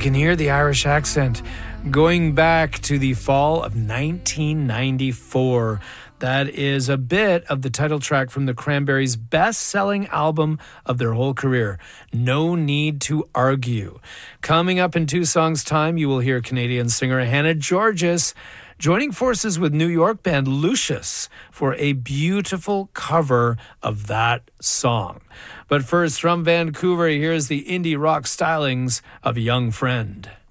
can hear the Irish accent going back to the fall of 1994. That is a bit of the title track from the Cranberries' best-selling album of their whole career, No Need to Argue. Coming up in 2 songs' time, you will hear Canadian singer Hannah Georgas joining forces with New York band Lucius for a beautiful cover of that song. But first, from Vancouver, here's the indie rock stylings of Young Friend.